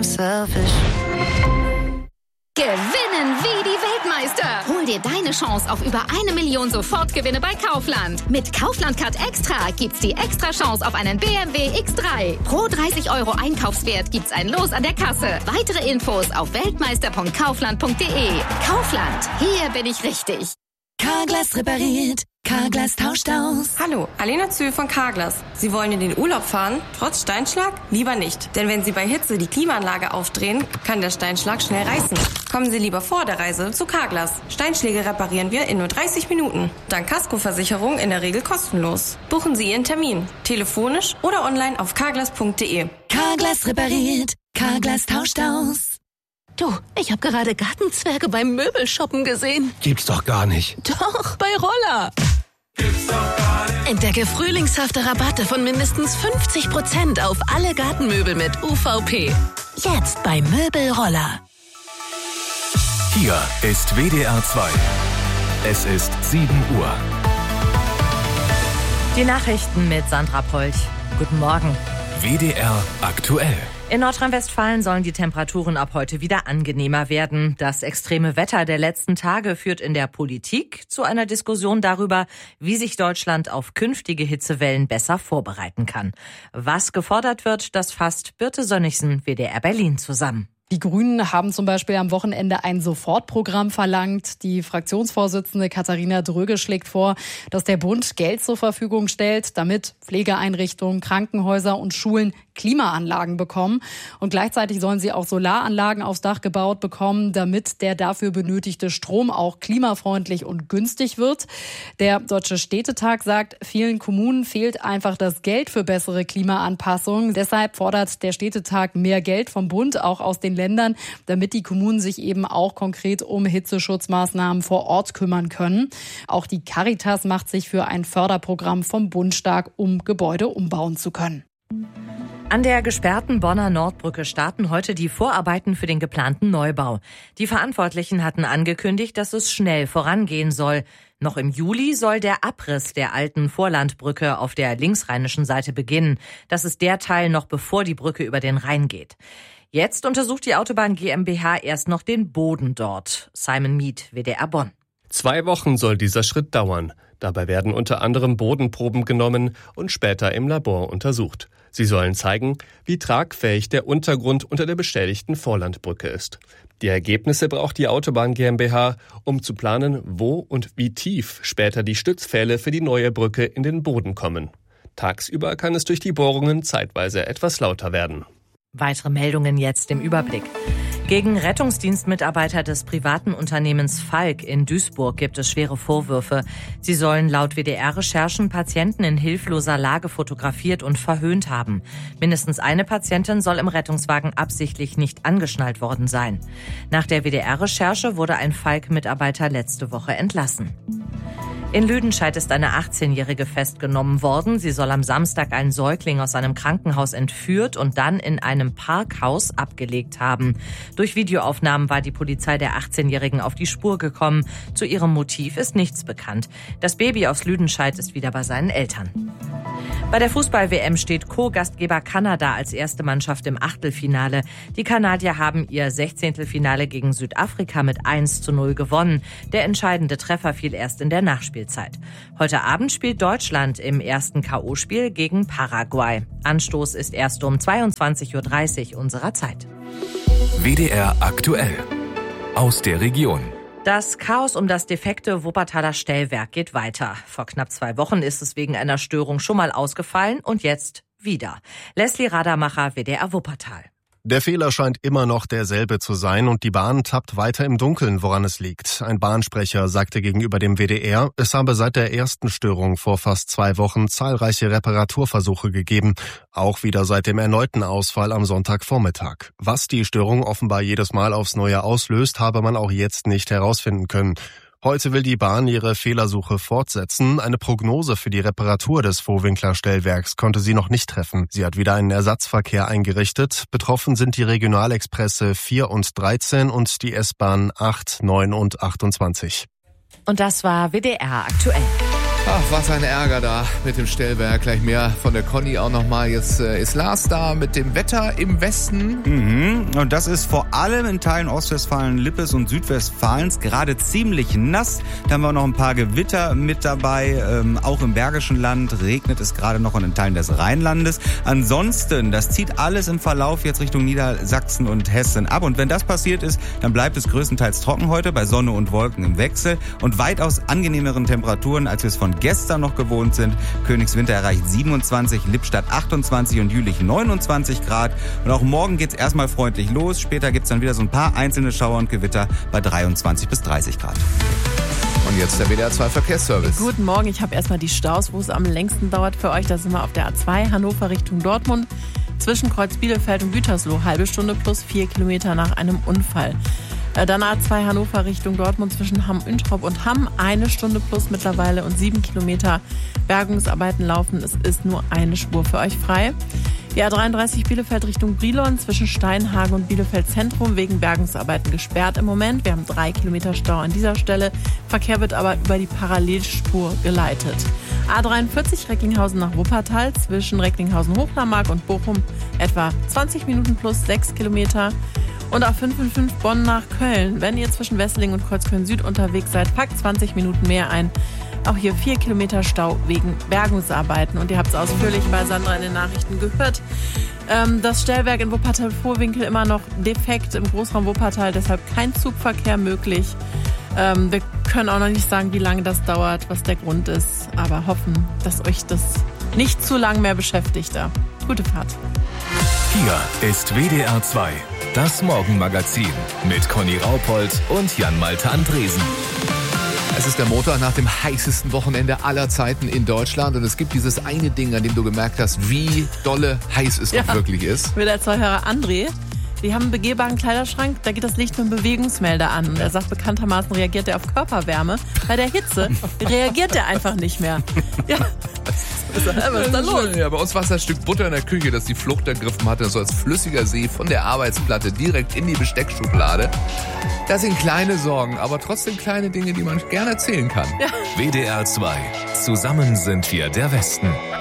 selfish. Gewinnen wie die Weltmeister. Hol dir deine Chance auf über 1 Million Sofortgewinne bei Kaufland. Mit Kaufland-Card Extra gibt's die extra Chance auf einen BMW X3. Pro 30 € Einkaufswert gibt's ein Los an der Kasse. Weitere Infos auf weltmeister.kaufland.de. Kaufland, hier bin ich richtig. Carglass repariert. Carglass tauscht aus. Hallo, Alena Zühl von Carglass. Sie wollen in den Urlaub fahren, trotz Steinschlag? Lieber nicht. Denn wenn Sie bei Hitze die Klimaanlage aufdrehen, kann der Steinschlag schnell reißen. Kommen Sie lieber vor der Reise zu Carglass. Steinschläge reparieren wir in nur 30 Minuten. Dank Kaskoversicherung in der Regel kostenlos. Buchen Sie Ihren Termin. Telefonisch oder online auf carglass.de. Carglass repariert. Carglass tauscht aus. Du, ich habe gerade Gartenzwerge beim Möbelshoppen gesehen. Gibt's doch gar nicht. Doch, bei Roller. Gibt's doch gar nicht. Entdecke frühlingshafte Rabatte von mindestens 50% auf alle Gartenmöbel mit UVP. Jetzt bei Möbelroller. Hier ist WDR 2. Es ist 7 Uhr. Die Nachrichten mit Sandra Polch. Guten Morgen. WDR aktuell. In Nordrhein-Westfalen sollen die Temperaturen ab heute wieder angenehmer werden. Das extreme Wetter der letzten Tage führt in der Politik zu einer Diskussion darüber, wie sich Deutschland auf künftige Hitzewellen besser vorbereiten kann. Was gefordert wird, das fasst Birte Sönnigsen, WDR Berlin, zusammen. Die Grünen haben zum Beispiel am Wochenende ein Sofortprogramm verlangt. Die Fraktionsvorsitzende Katharina Dröge schlägt vor, dass der Bund Geld zur Verfügung stellt, damit Pflegeeinrichtungen, Krankenhäuser und Schulen Klimaanlagen bekommen. Und gleichzeitig sollen sie auch Solaranlagen aufs Dach gebaut bekommen, damit der dafür benötigte Strom auch klimafreundlich und günstig wird. Der Deutsche Städtetag sagt, vielen Kommunen fehlt einfach das Geld für bessere Klimaanpassung. Deshalb fordert der Städtetag mehr Geld vom Bund, auch aus den Ländern, damit die Kommunen sich eben auch konkret um Hitzeschutzmaßnahmen vor Ort kümmern können. Auch die Caritas macht sich für ein Förderprogramm vom Bund stark, um Gebäude umbauen zu können. An der gesperrten Bonner Nordbrücke starten heute die Vorarbeiten für den geplanten Neubau. Die Verantwortlichen hatten angekündigt, dass es schnell vorangehen soll. Noch im Juli soll der Abriss der alten Vorlandbrücke auf der linksrheinischen Seite beginnen. Das ist der Teil noch bevor die Brücke über den Rhein geht. Jetzt untersucht die Autobahn GmbH erst noch den Boden dort. Simon Miet, WDR Bonn. 2 Wochen soll dieser Schritt dauern. Dabei werden unter anderem Bodenproben genommen und später im Labor untersucht. Sie sollen zeigen, wie tragfähig der Untergrund unter der beschädigten Vorlandbrücke ist. Die Ergebnisse braucht die Autobahn GmbH, um zu planen, wo und wie tief später die Stützpfähle für die neue Brücke in den Boden kommen. Tagsüber kann es durch die Bohrungen zeitweise etwas lauter werden. Weitere Meldungen jetzt im Überblick. Gegen Rettungsdienstmitarbeiter des privaten Unternehmens Falk in Duisburg gibt es schwere Vorwürfe. Sie sollen laut WDR-Recherchen Patienten in hilfloser Lage fotografiert und verhöhnt haben. Mindestens eine Patientin soll im Rettungswagen absichtlich nicht angeschnallt worden sein. Nach der WDR-Recherche wurde ein Falk-Mitarbeiter letzte Woche entlassen. In Lüdenscheid ist eine 18-Jährige festgenommen worden. Sie soll am Samstag einen Säugling aus einem Krankenhaus entführt und dann in einem Parkhaus abgelegt haben. Durch Videoaufnahmen war die Polizei der 18-Jährigen auf die Spur gekommen. Zu ihrem Motiv ist nichts bekannt. Das Baby aus Lüdenscheid ist wieder bei seinen Eltern. Bei der Fußball-WM steht Co-Gastgeber Kanada als erste Mannschaft im Achtelfinale. Die Kanadier haben ihr 16. Finale gegen Südafrika mit 1:0 gewonnen. Der entscheidende Treffer fiel erst in der Nachspielzeit. Heute Abend spielt Deutschland im ersten K.O.-Spiel gegen Paraguay. Anstoß ist erst um 22:30 Uhr unserer Zeit. WDR aktuell. Aus der Region. Das Chaos um das defekte Wuppertaler Stellwerk geht weiter. Vor knapp 2 Wochen ist es wegen einer Störung schon mal ausgefallen und jetzt wieder. Leslie Radermacher, WDR Wuppertal. Der Fehler scheint immer noch derselbe zu sein und die Bahn tappt weiter im Dunkeln, woran es liegt. Ein Bahnsprecher sagte gegenüber dem WDR, es habe seit der ersten Störung vor fast 2 Wochen zahlreiche Reparaturversuche gegeben, auch wieder seit dem erneuten Ausfall am Sonntagvormittag. Was die Störung offenbar jedes Mal aufs Neue auslöst, habe man auch jetzt nicht herausfinden können. Heute will die Bahn ihre Fehlersuche fortsetzen. Eine Prognose für die Reparatur des Vohwinkler Stellwerks konnte sie noch nicht treffen. Sie hat wieder einen Ersatzverkehr eingerichtet. Betroffen sind die Regionalexpresse 4 und 13 und die S-Bahn 8, 9 und 28. Und das war WDR aktuell. Ach, was ein Ärger da mit dem Stellwerk. Gleich mehr von der Conny auch nochmal. Jetzt ist Lars da mit dem Wetter im Westen. Und das ist vor allem in Teilen Ostwestfalen, Lippes und Südwestfalens gerade ziemlich nass. Da haben wir auch noch ein paar Gewitter mit dabei. Auch im Bergischen Land regnet es gerade noch und in Teilen des Rheinlandes. Ansonsten, das zieht alles im Verlauf jetzt Richtung Niedersachsen und Hessen ab. Und wenn das passiert ist, dann bleibt es größtenteils trocken heute bei Sonne und Wolken im Wechsel und weitaus angenehmeren Temperaturen, als wir es von gestern noch gewohnt sind. Königswinter erreicht 27, Lippstadt 28 und Jülich 29 Grad. Und auch morgen geht's erstmal freundlich los. Später gibt's dann wieder so ein paar einzelne Schauer und Gewitter bei 23 bis 30 Grad. Und jetzt der WDR 2 Verkehrsservice. Guten Morgen, ich habe erstmal die Staus, wo es am längsten dauert für euch. Da sind wir auf der A2 Hannover Richtung Dortmund. Zwischen Kreuz Bielefeld und Gütersloh, halbe Stunde plus 4 Kilometer nach einem Unfall. Dann A2 Hannover Richtung Dortmund zwischen Hamm-Üntrop und Hamm. 1 Stunde plus mittlerweile und 7 Kilometer Bergungsarbeiten laufen. Es ist nur eine Spur für euch frei. Die A33 Bielefeld Richtung Brilon zwischen Steinhagen und Bielefeld Zentrum wegen Bergungsarbeiten gesperrt im Moment. Wir haben 3 Kilometer Stau an dieser Stelle. Verkehr wird aber über die Parallelspur geleitet. A43 Recklinghausen nach Wuppertal zwischen Recklinghausen-Hochnamark und Bochum etwa 20 Minuten plus 6 Kilometer. Und A555 Bonn nach Köln. Wenn ihr zwischen Wesseling und Kreuzköln-Süd unterwegs seid, packt 20 Minuten mehr ein. Auch hier 4 Kilometer Stau wegen Bergungsarbeiten. Und ihr habt es ausführlich bei Sandra in den Nachrichten gehört. Das Stellwerk in Wuppertal-Vohwinkel immer noch defekt im Großraum Wuppertal. Deshalb kein Zugverkehr möglich. Wir können auch noch nicht sagen, wie lange das dauert, was der Grund ist. Aber hoffen, dass euch das nicht zu lang mehr beschäftigt. Gute Fahrt. Hier ist WDR 2, das Morgenmagazin mit Conny Raupold und Jan-Malte Andresen. Es ist der Montag nach dem heißesten Wochenende aller Zeiten in Deutschland. Und es gibt dieses eine Ding, an dem du gemerkt hast, wie dolle heiß es doch wirklich ist. WDR 2-Hörer André. Die haben einen begehbaren Kleiderschrank, da geht das Licht mit dem Bewegungsmelder an. Und er sagt, bekanntermaßen reagiert er auf Körperwärme. Bei der Hitze reagiert er einfach nicht mehr. Ja. Was ist da los? Ja, bei uns war es ein Stück Butter in der Küche, das die Flucht ergriffen hatte, so als flüssiger See von der Arbeitsplatte direkt in die Besteckschublade. Das sind kleine Sorgen, aber trotzdem kleine Dinge, die man gerne erzählen kann. Ja. WDR 2. Zusammen sind wir der Westen.